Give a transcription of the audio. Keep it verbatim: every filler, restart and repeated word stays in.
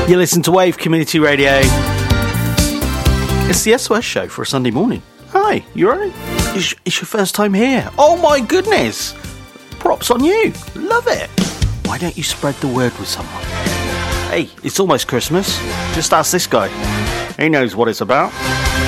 You listen to Wave Community Radio. It's the S O S show for a Sunday morning. Hi, you alright? It's, it's your first time here. Oh my goodness! Props on you. Love it. Why don't you spread the word with someone? Hey, it's almost Christmas. Just ask this guy. He knows what it's about.